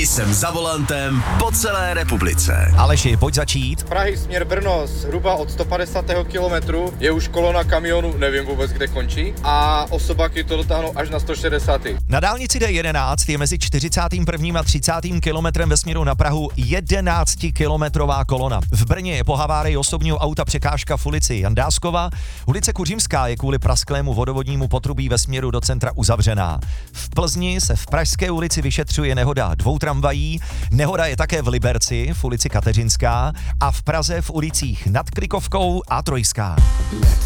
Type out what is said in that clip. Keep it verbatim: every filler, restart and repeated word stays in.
Jsem za volantem po celé republice. Aleši, pojď začít. Prahy směr Brno, zhruba od sto padesátého kilometru je už kolona kamionu, nevím vůbec kde končí, a osobáky to dotáhnou až na sto šedesát. Na dálnici D jedenáct je mezi čtyřicátým prvním a třicátým kilometrem ve směru na Prahu jedenáctikilometrová kolona. V Brně je po havárii osobního auta překážka v ulici Jandáskova. Ulice Kuřimská je kvůli prasklému vodovodnímu potrubí ve směru do centra uzavřená. V Plzni se v Pražské ulici vyšetřuje nehoda dvou tramvají. Nehoda je také v Liberci v ulici Kateřinská a v Praze v ulicích Nad Klikovkou a Trojská.